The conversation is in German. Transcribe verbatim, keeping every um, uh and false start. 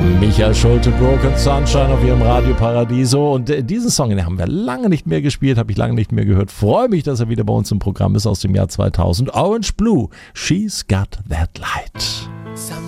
Michael Schulte, Broken Sunshine auf ihrem Radio Paradiso. Und äh, diesen Song, den haben wir lange nicht mehr gespielt, habe ich lange nicht mehr gehört. Freue mich, dass er wieder bei uns im Programm ist aus dem Jahr zweitausend. Orange Blue, She's Got That Light.